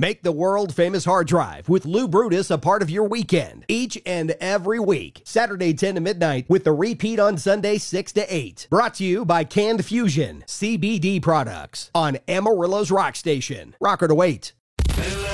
Make the world-famous hard drive with Lou Brutus a part of your weekend each and every week. Saturday 10 to midnight with the repeat on Sunday 6 to 8. Brought to you by Canned Fusion CBD products on Amarillo's Rock Station. Rocker to wait.